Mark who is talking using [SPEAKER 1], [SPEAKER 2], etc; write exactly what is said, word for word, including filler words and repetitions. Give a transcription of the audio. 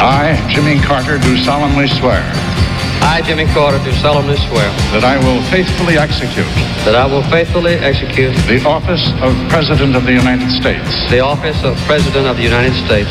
[SPEAKER 1] I, Jimmy Carter, do solemnly swear
[SPEAKER 2] I, Jimmy Carter, do solemnly swear
[SPEAKER 1] that I will faithfully execute
[SPEAKER 2] that I will faithfully execute
[SPEAKER 1] the office of President of the United States
[SPEAKER 2] the office of President of the United States